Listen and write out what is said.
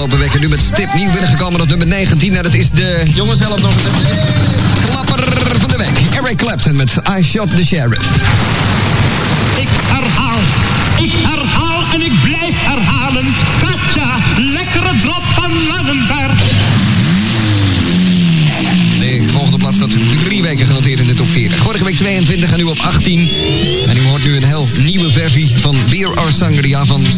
afgelopen week. En nu met stip nieuw binnengekomen op nummer 19. Nou, dat is de... Jongens, help nog. Klapper van de week. Eric Clapton met I Shot the Sheriff. Ik herhaal en ik blijf herhalen. Katja, lekkere drop van Langenberg. De volgende plaats staat 3 weken genoteerd in de top 40. Vorige week 22 en nu op 18. En u hoort nu een heel nieuwe versie van Beer or Sangria van